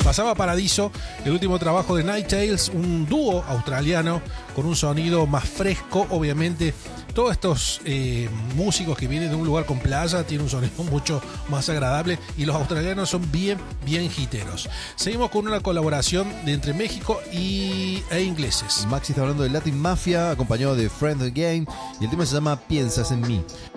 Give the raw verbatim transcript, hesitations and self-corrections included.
Pasaba Paradiso, el último trabajo de Night Tales, un dúo australiano con un sonido más fresco. Obviamente, todos estos eh, músicos que vienen de un lugar con playa tienen un sonido mucho más agradable y los australianos son bien, bien hiteros. Seguimos con una colaboración de entre México y, e ingleses. Maxi está hablando de Latin Mafia, acompañado de Friend Again, y el tema se llama Piensas en mí.